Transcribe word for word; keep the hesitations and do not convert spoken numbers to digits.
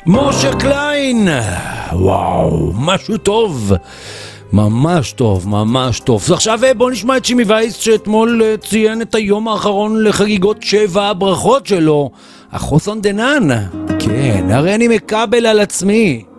משה קליין, וואו, משהו טוב, ממש טוב, ממש טוב. עכשיו בוא נשמע את שימי וייס שאתמול ציין את היום האחרון לחגיגות שבע הברכות שלו, החוסן דנן. כן, הרי אני מקבל על עצמי.